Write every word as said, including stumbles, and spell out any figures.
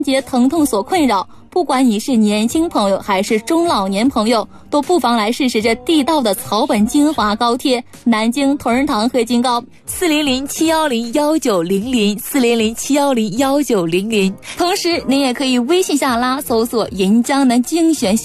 节疼痛所困扰，不管你是年轻朋友还是中老年朋友，都不妨来试试这地道的草本精华高贴南京同仁堂黑金膏，四零零七幺零幺九零零四零零七幺零幺九零零。同时您也可以微信下拉搜索银江南精选